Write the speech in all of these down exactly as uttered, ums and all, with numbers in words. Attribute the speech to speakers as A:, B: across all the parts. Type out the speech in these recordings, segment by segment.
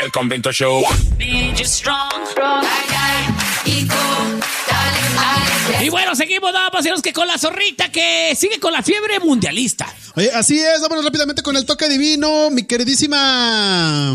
A: El Convento Show.
B: Y bueno, seguimos, nada más que con la zorrita que sigue con la fiebre mundialista.
C: Oye, así es, vámonos rápidamente con el toque divino, mi queridísima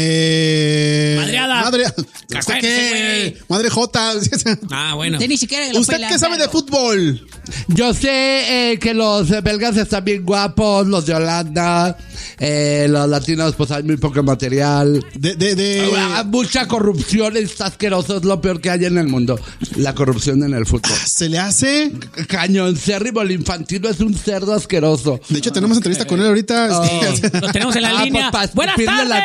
C: eh,
B: Madreada.
C: Madre,
B: Cállate,
C: ¿qué? Madre J.
B: Ah, bueno.
D: Usted ni siquiera lo
C: ¿Usted
D: fue
C: qué sabe de fútbol?
E: Yo sé eh, que los eh, belgas están bien guapos, los de Holanda, eh, los latinos pues hay muy poco material.
C: De, de, de...
E: Ah, mucha corrupción, es asqueroso, es lo peor que hay en el mundo. La corrupción en el fútbol.
C: ¿Se le hace?
E: Cañoncérrimo, el infantino es un cerdo asqueroso.
C: De hecho, tenemos entrevista con él ahorita.
E: Oh.
B: Lo tenemos en la
E: Ah,
B: línea.
E: pues, pa-
B: Buenas
E: escupirle
B: tardes.
E: la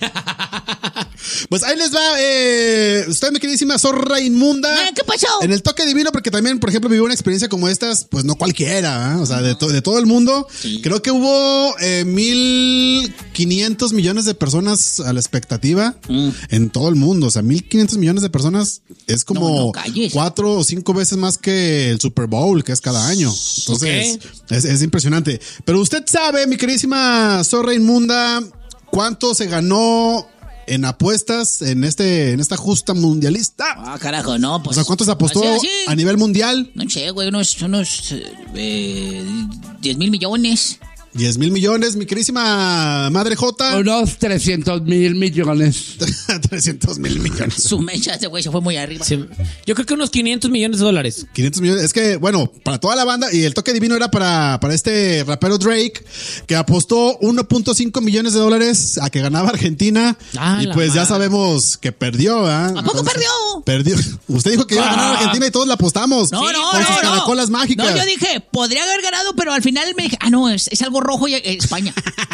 E: cara.
C: Pues ahí les va, eh, usted, mi queridísima zorra inmunda.
D: Ah, ¿qué pasó?
C: En el toque divino, porque también, por ejemplo, viví una experiencia como estas, pues no cualquiera, ¿eh? O sea, de, to- de todo el mundo.
D: Sí.
C: Creo que hubo eh, mil quinientos millones de personas a la expectativa
D: Mm.
C: en todo el mundo. O sea, mil quinientos millones de personas es como
D: No, no calles.
C: cuatro o cinco veces más que el Super Bowl, que es cada año. Entonces, es, es impresionante. Pero usted sabe, mi queridísima zorra inmunda, cuánto se ganó en apuestas en este en esta justa mundialista.
D: Ah, carajo, no,
C: O
D: pues.
C: sea, ¿cuánto se apostó
D: así, así.
C: a nivel mundial?
D: No sé, güey, unos, unos eh, diez mil millones.
C: diez mil millones, mi queridísima madre J.
E: Unos trescientos mil millones.
C: trescientos mil millones.
D: Su mecha, ese güey se fue muy arriba.
B: Sí. Yo creo que unos quinientos millones de dólares.
C: quinientos millones. Es que, bueno, para toda la banda, y el toque divino era para, para este rapero Drake, que apostó uno punto cinco millones de dólares a que ganaba Argentina.
B: Ah,
C: y
B: la
C: pues ya
B: madre.
C: sabemos que perdió, ¿ah?
D: ¿A poco perdió?
C: Perdió. Usted dijo que iba a ganar
B: Ah.
C: Argentina y todos la apostamos.
D: No,
C: Sí,
D: no,
C: con sus
D: no, no.
C: caracolas mágicas.
D: No, yo dije, podría haber ganado, pero al final me dije, ah, no, es, es algo rojo y eh, España.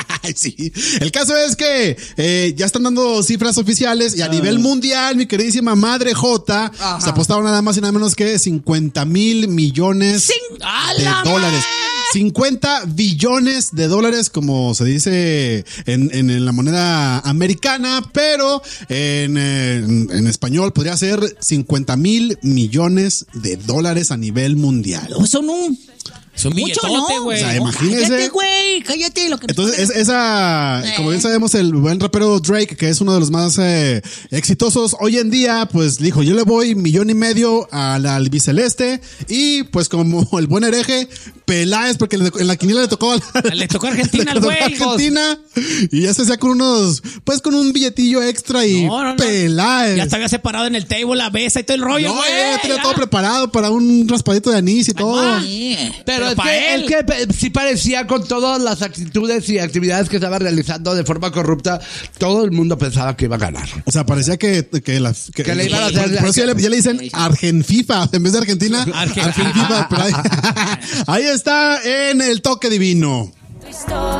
C: Sí. El caso es que eh, ya están dando cifras oficiales y a nivel mundial, mi queridísima madre J,
E: Ajá.
C: se apostaron nada más y nada menos que cincuenta mil millones
D: Cin- ¡A
C: de
D: la
C: dólares. cincuenta billones de dólares, como se dice en, en, en la moneda americana, pero en, eh, en, en español podría ser cincuenta mil millones de dólares a nivel mundial.
D: No, son un.
B: Es un
D: Mucho,
B: billetote,
D: ¿no?
B: güey.
C: O sea,
D: No,
C: imagínese.
D: Cállate, güey, cállate. Lo que
C: Entonces, es, esa,
D: Eh.
C: como bien sabemos, el buen rapero Drake, que es uno de los más eh, exitosos hoy en día, pues dijo, yo le voy millón y medio a la albiceleste y pues como el buen hereje, Peláez, porque le- en la quiniela le tocó a la-
B: Le tocó a Argentina
C: le
B: al
C: tocó a
B: güey.
C: Argentina y ya se hacía con unos, pues con un billetillo extra y
B: No, no, no.
C: Peláez.
B: Ya te había separado en el table, la besa y todo el rollo,
C: No,
B: güey.
C: ya tenía
B: Ya.
C: todo preparado para un raspadito de anís y todo.
D: Sí.
E: Pero,
B: Pero
E: es,
B: pa'
E: que,
B: él.
E: es que pe- sí parecía con todas las actitudes y actividades que estaba realizando de forma corrupta, todo el mundo pensaba que iba a ganar.
C: O sea, parecía que, que, la, que,
E: Que le iban a
C: por-
E: hacer-
C: por eso ya le, ya le dicen Argenfifa en vez de Argentina.
B: Argen-
C: Argenfifa. Pero ahí, ahí está en el toque divino.